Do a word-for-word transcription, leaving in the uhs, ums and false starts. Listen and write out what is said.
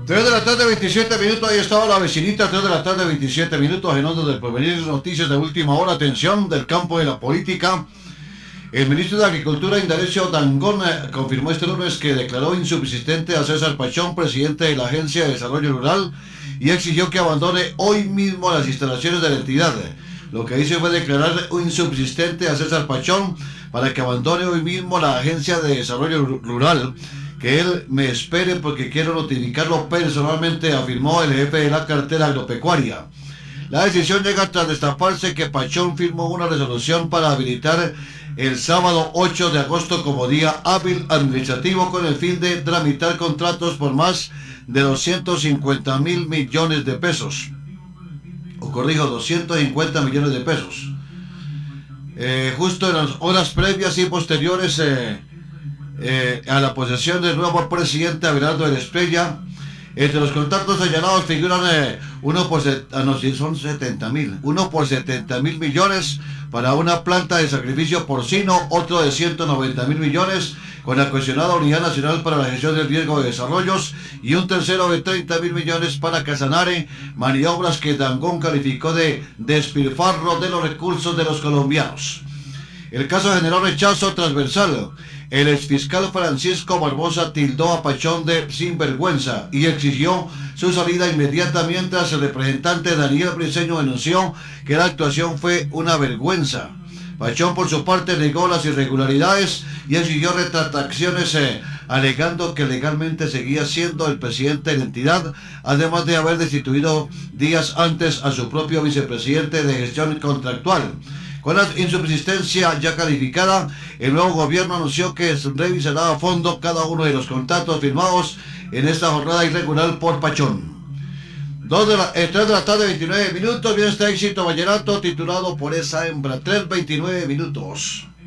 tres de la tarde, veintisiete minutos, ahí estaba la vecinita, tres de la tarde, veintisiete minutos, en onda del porvenir, noticias de última hora, atención del campo de la política. El ministro de Agricultura, Indalecio Dangond, confirmó este lunes que declaró insubsistente a César Pachón, presidente de la Agencia de Desarrollo Rural, y exigió que abandone hoy mismo las instalaciones de la entidad. Lo que hizo fue declarar insubsistente a César Pachón para que abandone hoy mismo la Agencia de Desarrollo Rural, que él me espere porque quiero notificarlo personalmente, afirmó el jefe de la cartera agropecuaria. La decisión llega tras destaparse que Pachón firmó una resolución para habilitar el sábado ocho de agosto como día hábil administrativo con el fin de tramitar contratos por más de doscientos cincuenta mil millones de pesos. O corrijo, doscientos cincuenta millones de pesos. Eh, justo en las horas previas y posteriores eh, eh, a la posesión del nuevo presidente Abelardo de la Espriella, entre los contratos allanados figuran eh, uno por ah, no, sí, son setenta mil, uno por setenta mil millones para una planta de sacrificio porcino, otro de ciento noventa mil millones con la cuestionada Unidad Nacional para la Gestión del Riesgo de Desarrollos y un tercero de treinta mil millones para Casanare, maniobras que Dangond calificó de despilfarro de los recursos de los colombianos. El caso generó rechazo transversal. El exfiscal Francisco Barbosa tildó a Pachón de sinvergüenza y exigió su salida inmediata, mientras el representante Daniel Briceño denunció que la actuación fue una vergüenza. Pachón, por su parte, negó las irregularidades y exigió retractaciones, eh, alegando que legalmente seguía siendo el presidente de la entidad, además de haber destituido días antes a su propio vicepresidente de gestión contractual. Con la insubsistencia ya calificada, el nuevo gobierno anunció que revisará a fondo cada uno de los contratos firmados en esta jornada irregular por Pachón. dos de la, eh, tres de la tarde, veintinueve minutos, viene este éxito vallenato titulado Por esa hembra, tres veintinueve minutos.